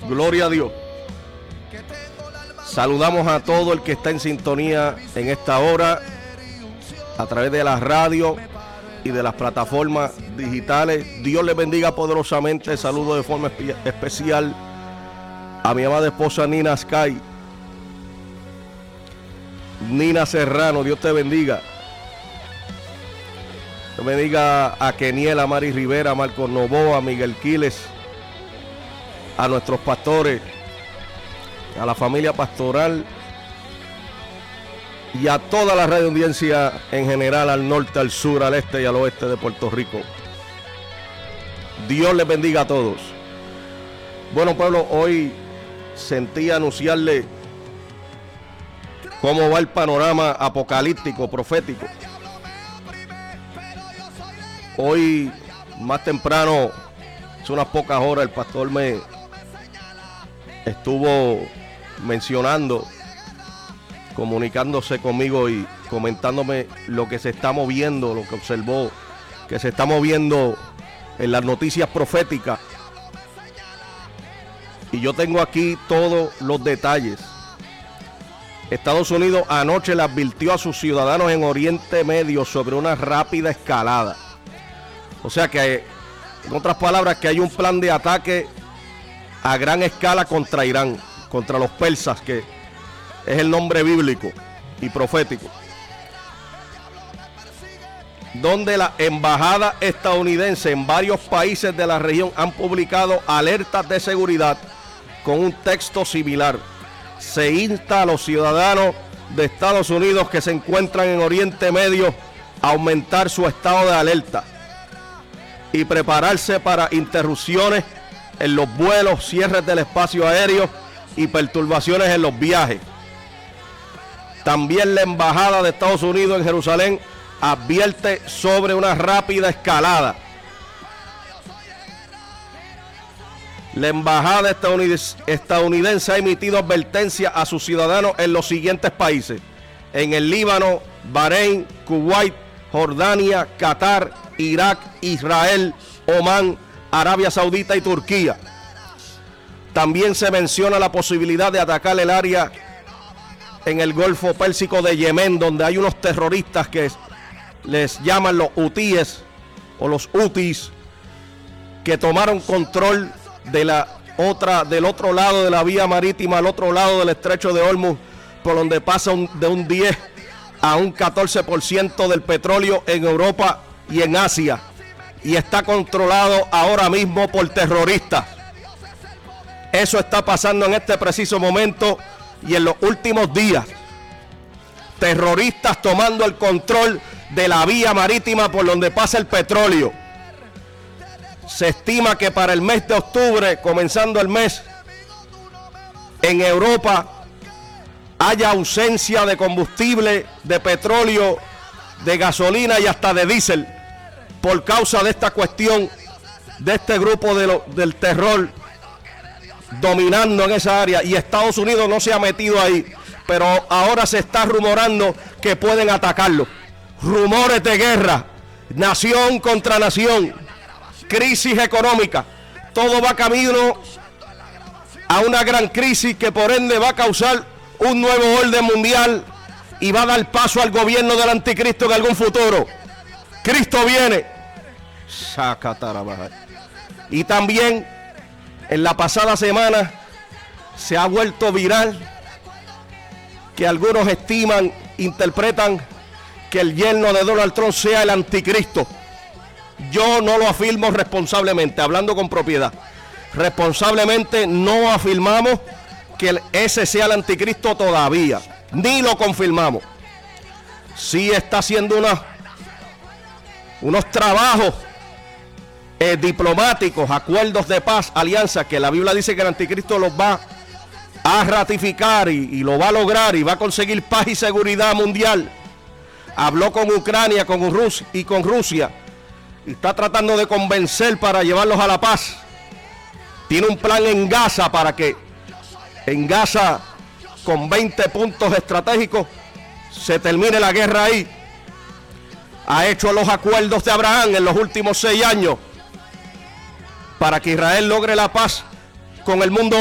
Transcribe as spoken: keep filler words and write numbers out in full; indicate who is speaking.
Speaker 1: Gloria a Dios. Saludamos a todo el que está en sintonía en esta hora a través de la radio y de las plataformas digitales. Dios les bendiga poderosamente. Saludo de forma espe- especial a mi amada esposa Nina Sky, Nina Serrano. Dios te bendiga. Dios bendiga a Keniel, a Mari Rivera, a Marcos Novoa, a Miguel Quiles, a nuestros pastores, a la familia pastoral y a toda la radio audiencia en general, al norte, al sur, al este y al oeste de Puerto Rico. Dios les bendiga a todos. Bueno, pueblo, hoy sentí anunciarle cómo va el panorama apocalíptico, profético. Hoy, más temprano, hace unas pocas horas, el pastor me estuvo mencionando, comunicándose conmigo y comentándome lo que se está moviendo, lo que observó, que se está moviendo en las noticias proféticas. Y yo tengo aquí todos los detalles. Estados Unidos anoche le advirtió a sus ciudadanos en Oriente Medio sobre una rápida escalada. O sea que, en otras palabras, que hay un plan de ataque a gran escala contra Irán, contra los persas, que es el nombre bíblico y profético, donde la embajada estadounidense en varios países de la región han publicado alertas de seguridad con un texto similar. Se insta a los ciudadanos de Estados Unidos que se encuentran en Oriente Medio a aumentar su estado de alerta y prepararse para interrupciones en los vuelos, cierres del espacio aéreo y perturbaciones en los viajes. También la embajada de Estados Unidos en Jerusalén advierte sobre una rápida escalada. La embajada estadounidense, estadounidense ha emitido advertencia a sus ciudadanos en los siguientes países: en el Líbano, Bahrein, Kuwait, Jordania, Qatar, Irak, Israel, Omán, Arabia Saudita y Turquía. También se menciona la posibilidad de atacar el área en el Golfo Pérsico de Yemen, donde hay unos terroristas que les llaman los hutíes o los hutis, que tomaron control de la otra, del otro lado de la vía marítima, al otro lado del estrecho de Hormuz, por donde pasa un, de un diez a un catorce por ciento del petróleo en Europa y en Asia, y está controlado ahora mismo por terroristas. Eso está pasando en este preciso momento y en los últimos días. Terroristas tomando el control de la vía marítima por donde pasa el petróleo. Se estima que para el mes de octubre, comenzando el mes, en Europa haya ausencia de combustible, de petróleo, de gasolina y hasta de diésel, por causa de esta cuestión, de este grupo de lo, del terror dominando en esa área. Y Estados Unidos no se ha metido ahí, pero ahora se está rumorando que pueden atacarlo. Rumores de guerra, nación contra nación, crisis económica, todo va camino a una gran crisis que por ende va a causar un nuevo orden mundial y va a dar paso al gobierno del anticristo en algún futuro. Cristo viene. Y también en la pasada semana se ha vuelto viral que algunos estiman, interpretan que el yerno de Donald Trump sea el anticristo. Yo no lo afirmo responsablemente, hablando con propiedad. Responsablemente no afirmamos que ese sea el anticristo todavía, ni lo confirmamos. Sí está haciendo una, unos trabajos eh, diplomáticos, acuerdos de paz, alianzas, que la Biblia dice que el anticristo los va a ratificar y, y lo va a lograr y va a conseguir paz y seguridad mundial. Habló con Ucrania, con Rusia y con Rusia y está tratando de convencer para llevarlos a la paz. Tiene un plan en Gaza para que en Gaza, con veinte puntos estratégicos, se termine la guerra ahí. Ha hecho los acuerdos de Abraham en los últimos seis años para que Israel logre la paz con el mundo